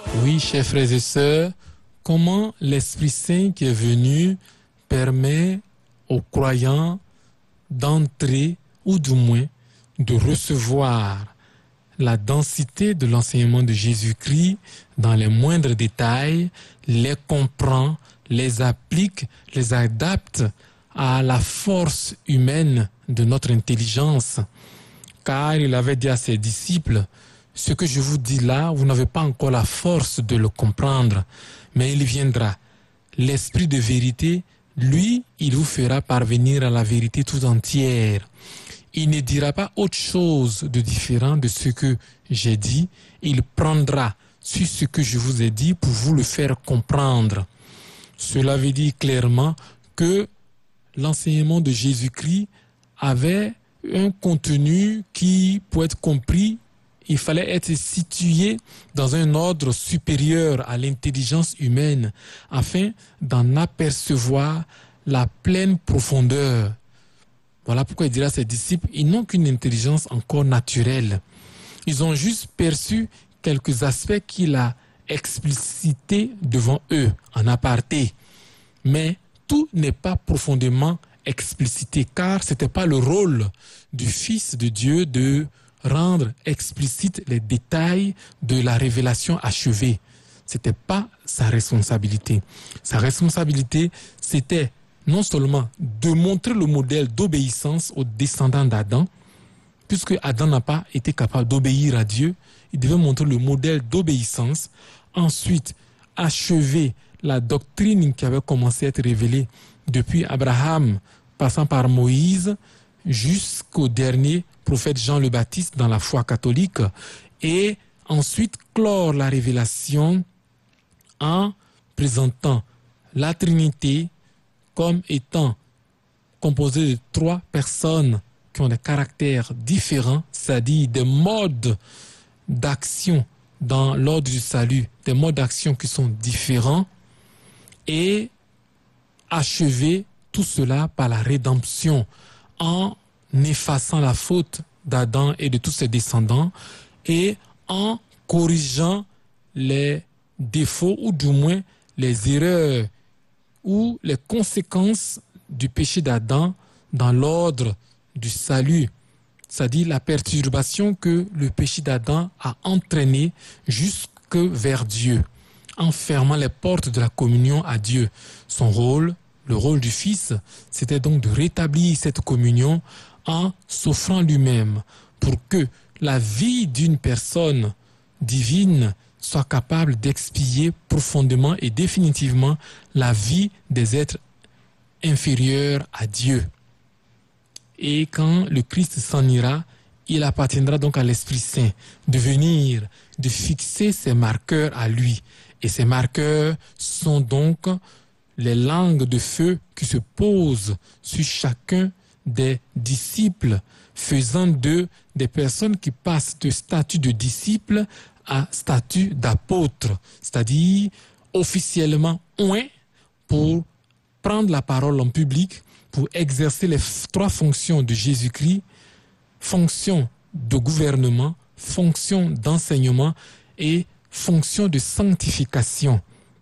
Oui, chers frères et sœurs, comment l'Esprit Saint qui est venu permet aux croyants d'entrer, ou du moins de recevoir la densité de l'enseignement de Jésus-Christ dans les moindres détails, les comprend, les applique, les adapte à la force humaine de notre intelligence. Car il avait dit à ses disciples, ce que je vous dis là, vous n'avez pas encore la force de le comprendre, mais il viendra. L'Esprit de vérité, lui, il vous fera parvenir à la vérité tout entière. Il ne dira pas autre chose de différent de ce que j'ai dit. Il prendra sur ce que je vous ai dit pour vous le faire comprendre. Cela veut dire clairement que l'enseignement de Jésus-Christ avait un contenu qui, pour être compris, il fallait être situé dans un ordre supérieur à l'intelligence humaine afin d'en apercevoir la pleine profondeur. Voilà pourquoi il dira à ses disciples, ils n'ont qu'une intelligence encore naturelle. Ils ont juste perçu quelques aspects qu'il a explicités devant eux, en aparté. Mais tout n'est pas profondément explicité, car ce n'était pas le rôle du Fils de Dieu de rendre explicite les détails de la révélation achevée. Ce n'était pas sa responsabilité. Sa responsabilité, c'était non seulement de montrer le modèle d'obéissance aux descendants d'Adam, puisque Adam n'a pas été capable d'obéir à Dieu, il devait montrer le modèle d'obéissance. Ensuite, achever la doctrine qui avait commencé à être révélée depuis Abraham, passant par Moïse, jusqu'au dernier prophète Jean le Baptiste dans la foi catholique, et ensuite clore la révélation en présentant la Trinité comme étant composée de 3 personnes qui ont des caractères différents, c'est-à-dire des modes d'action dans l'ordre du salut, des modes d'action qui sont différents, et achever tout cela par la rédemption en effaçant la faute d'Adam et de tous ses descendants et en corrigeant les défauts ou du moins les erreurs ou les conséquences du péché d'Adam dans l'ordre du salut, c'est-à-dire la perturbation que le péché d'Adam a entraîné jusque vers Dieu, en fermant les portes de la communion à Dieu. Son rôle, le rôle du Fils, c'était donc de rétablir cette communion en s'offrant lui-même pour que la vie d'une personne divine soit capable d'expier profondément et définitivement la vie des êtres inférieurs à Dieu. Et quand le Christ s'en ira, il appartiendra donc à l'Esprit Saint de venir, de fixer ses marqueurs à lui. Et ces marqueurs sont donc les langues de feu qui se posent sur chacun des disciples, faisant d'eux des personnes qui passent de statut de disciples à statut d'apôtre, c'est-à-dire officiellement oint pour prendre la parole en public, pour exercer les 3 fonctions de Jésus-Christ, fonction de gouvernement, fonction d'enseignement et fonction de sanctification.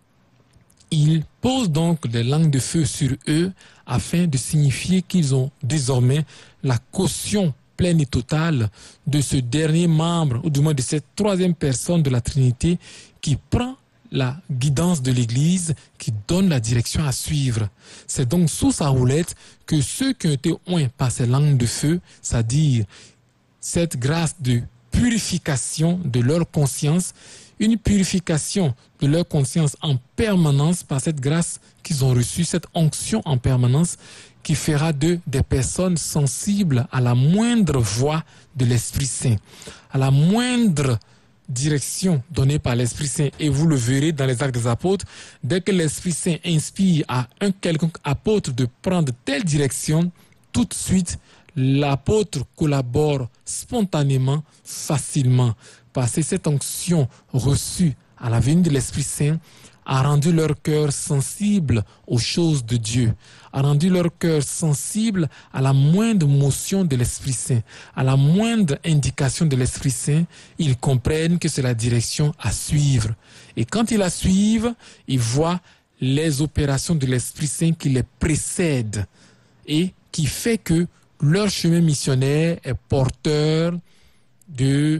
Il pose donc des langues de feu sur eux afin de signifier qu'ils ont désormais la caution pleine et totale de ce dernier membre, ou du moins de cette 3e personne de la Trinité qui prend la guidance de l'Église, qui donne la direction à suivre. C'est donc sous sa houlette que ceux qui ont été oints par ces langues de feu, c'est-à-dire cette grâce de purification de leur conscience, une purification de leur conscience en permanence par cette grâce qu'ils ont reçue, cette onction en permanence qui fera d'eux des personnes sensibles à la moindre voix de l'Esprit Saint, à la moindre direction donnée par l'Esprit Saint. Et vous le verrez dans les Actes des Apôtres, dès que l'Esprit Saint inspire à un quelconque apôtre de prendre telle direction, tout de suite, l'apôtre collabore spontanément, facilement, parce que cette onction reçue à la venue de l'Esprit Saint a rendu leur cœur sensible aux choses de Dieu, a rendu leur cœur sensible à la moindre motion de l'Esprit Saint, à la moindre indication de l'Esprit Saint, ils comprennent que c'est la direction à suivre. Et quand ils la suivent, ils voient les opérations de l'Esprit Saint qui les précèdent et qui fait que leur chemin missionnaire est porteur des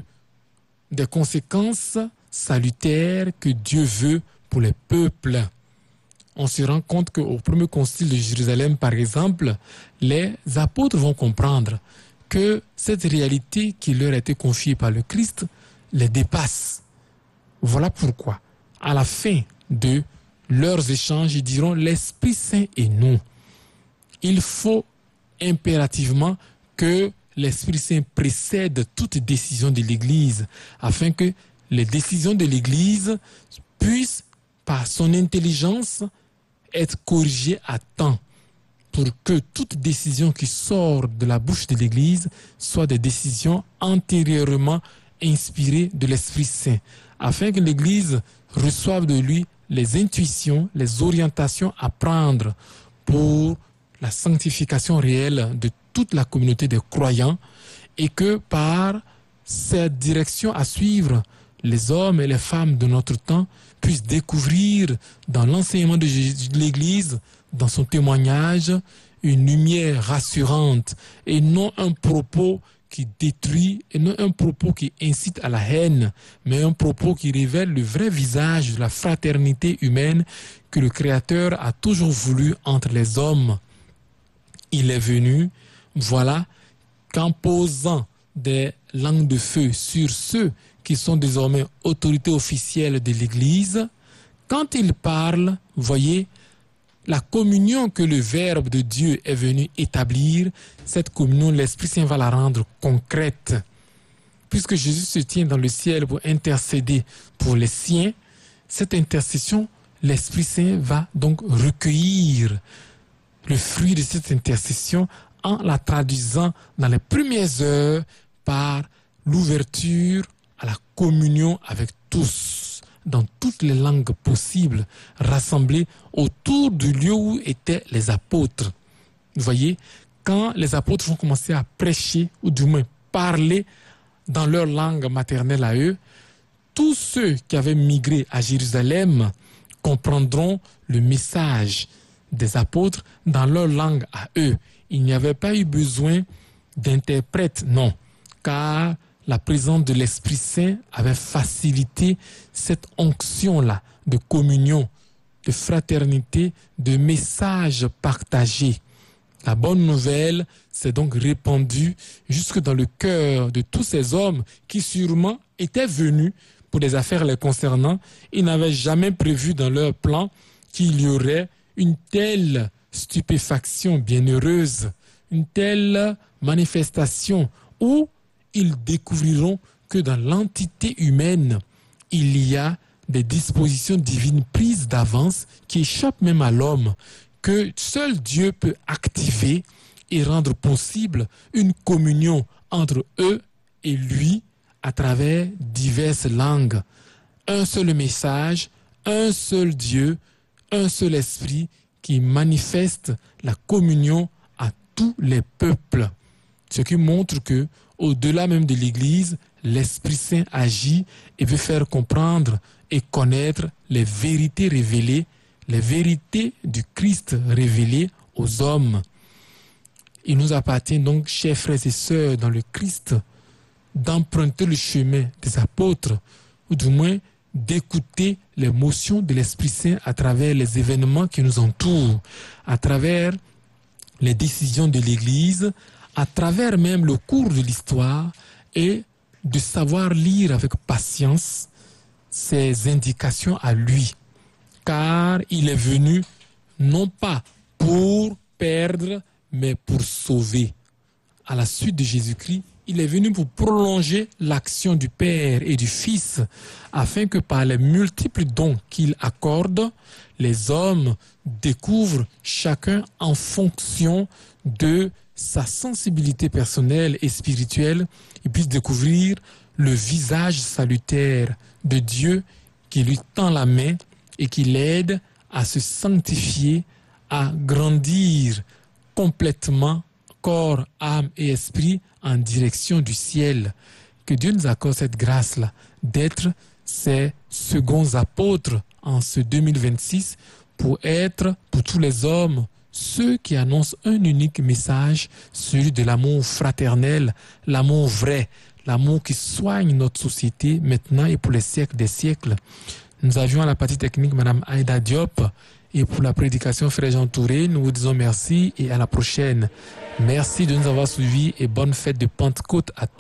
conséquences salutaires que Dieu veut pour les peuples. On se rend compte qu'au premier concile de Jérusalem, par exemple, les apôtres vont comprendre que cette réalité qui leur a été confiée par le Christ les dépasse. Voilà pourquoi, à la fin de leurs échanges, ils diront « l'Esprit Saint et nous ». Il faut impérativement que l'Esprit Saint précède toute décision de l'Église afin que les décisions de l'Église puissent, par son intelligence, être corrigées à temps pour que toute décision qui sort de la bouche de l'Église soit des décisions antérieurement inspirées de l'Esprit Saint afin que l'Église reçoive de lui les intuitions, les orientations à prendre pour la sanctification réelle de toute la communauté des croyants et que par cette direction à suivre, les hommes et les femmes de notre temps puissent découvrir dans l'enseignement de l'Église, dans son témoignage, une lumière rassurante et non un propos qui détruit et non un propos qui incite à la haine, mais un propos qui révèle le vrai visage de la fraternité humaine que le Créateur a toujours voulu entre les hommes. Il est venu, voilà, qu'en posant des langues de feu sur ceux qui sont désormais autorités officielles de l'Église, quand il parle, voyez, la communion que le Verbe de Dieu est venu établir, cette communion, l'Esprit Saint va la rendre concrète. Puisque Jésus se tient dans le ciel pour intercéder pour les siens, cette intercession, l'Esprit Saint va donc recueillir le fruit de cette intercession en la traduisant dans les premières heures par l'ouverture à la communion avec tous, dans toutes les langues possibles, rassemblés autour du lieu où étaient les apôtres. Vous voyez, quand les apôtres vont commencer à prêcher, ou du moins parler dans leur langue maternelle à eux, tous ceux qui avaient migré à Jérusalem comprendront le message des apôtres dans leur langue à eux. Il n'y avait pas eu besoin d'interprètes, non, car la présence de l'Esprit Saint avait facilité cette onction-là de communion, de fraternité, de messages partagés. La bonne nouvelle s'est donc répandue jusque dans le cœur de tous ces hommes qui sûrement étaient venus pour des affaires les concernant. Ils n'avaient jamais prévu dans leur plan qu'il y aurait une telle stupéfaction bienheureuse, une telle manifestation où ils découvriront que dans l'entité humaine, il y a des dispositions divines prises d'avance qui échappent même à l'homme, que seul Dieu peut activer et rendre possible une communion entre eux et lui à travers diverses langues. Un seul message, un seul Dieu, un seul esprit qui manifeste la communion à tous les peuples. Ce qui montre que, au-delà même de l'Église, l'Esprit Saint agit et veut faire comprendre et connaître les vérités révélées, les vérités du Christ révélées aux hommes. Il nous appartient donc, chers frères et sœurs dans le Christ, d'emprunter le chemin des apôtres, ou du moins d'écouter les motions de l'Esprit Saint à travers les événements qui nous entourent, à travers les décisions de l'Église, à travers même le cours de l'histoire, et de savoir lire avec patience ses indications à lui. Car il est venu non pas pour perdre, mais pour sauver. À la suite de Jésus-Christ, il est venu pour prolonger l'action du Père et du Fils, afin que par les multiples dons qu'il accorde, les hommes découvrent chacun en fonction de sa sensibilité personnelle et spirituelle, ils puissent découvrir le visage salutaire de Dieu qui lui tend la main et qui l'aide à se sanctifier, à grandir complètement, corps, âme et esprit, en direction du ciel. Que Dieu nous accorde cette grâce-là d'être ses seconds apôtres en ce 2026 pour être, pour tous les hommes, ceux qui annoncent un unique message, celui de l'amour fraternel, l'amour vrai, l'amour qui soigne notre société maintenant et pour les siècles des siècles. Nous avions à la partie technique Madame Aïda Diop et pour la prédication Frère Jean Touré, nous vous disons merci et à la prochaine. Merci de nous avoir suivis et bonne fête de Pentecôte à tous.